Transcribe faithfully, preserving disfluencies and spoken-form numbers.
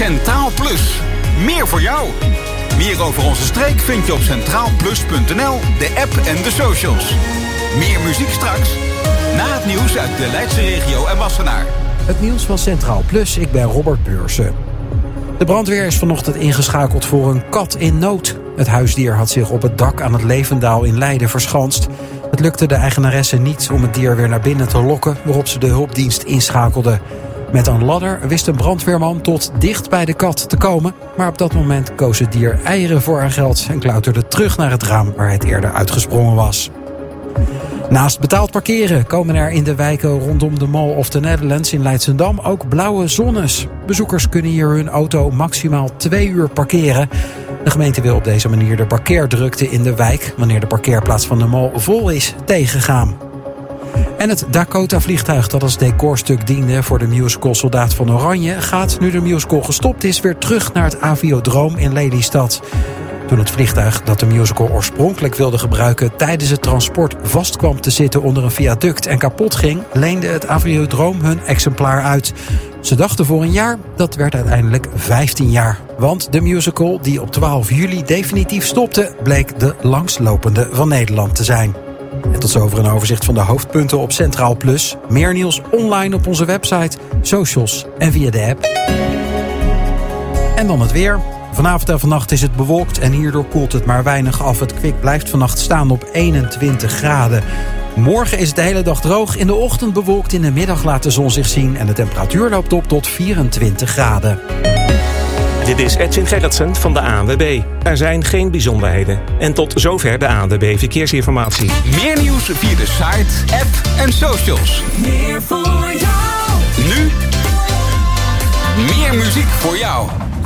Centraal Plus. Meer voor jou. Meer over onze streek vind je op centraal plus punt n l, de app en de socials. Meer muziek straks. Na het nieuws uit de Leidse regio en Wassenaar. Het nieuws van Centraal Plus, ik ben Robert Beursen. De brandweer is vanochtend ingeschakeld voor een kat in nood. Het huisdier had zich op het dak aan het Levendaal in Leiden verschanst. Het lukte de eigenaresse niet om het dier weer naar binnen te lokken, waarop ze de hulpdienst inschakelde. Met een ladder wist een brandweerman tot dicht bij de kat te komen, maar op dat moment koos het dier eieren voor haar geld en klauterde terug naar het raam waar het eerder uitgesprongen was. Naast betaald parkeren komen er in de wijken rondom de Mall of the Netherlands in Leidschendam ook blauwe zones. Bezoekers kunnen hier hun auto maximaal twee uur parkeren. De gemeente wil op deze manier de parkeerdrukte in de wijk, wanneer de parkeerplaats van de Mall vol is, tegengaan. En het Dakota-vliegtuig dat als decorstuk diende voor de musical Soldaat van Oranje gaat, nu de musical gestopt is, weer terug naar het Aviodroom in Lelystad. Toen het vliegtuig dat de musical oorspronkelijk wilde gebruiken tijdens het transport vast kwam te zitten onder een viaduct en kapot ging, leende het Aviodroom hun exemplaar uit. Ze dachten voor een jaar, dat werd uiteindelijk vijftien jaar. Want de musical, die op twaalf juli definitief stopte, bleek de langslopende van Nederland te zijn. En tot zover een overzicht van de hoofdpunten op Centraal Plus. Meer nieuws online op onze website, socials en via de app. En dan het weer. Vanavond en vannacht is het bewolkt en hierdoor koelt het maar weinig af. Het kwik blijft vannacht staan op eenentwintig graden. Morgen is het de hele dag droog. In de ochtend bewolkt, in de middag laat de zon zich zien en de temperatuur loopt op tot vierentwintig graden. Dit is Edwin Gerritsen van de A N W B. Er zijn geen bijzonderheden. En tot zover de A N W B Verkeersinformatie. Meer nieuws via de site, app en socials. Meer voor jou. Nu, meer muziek voor jou.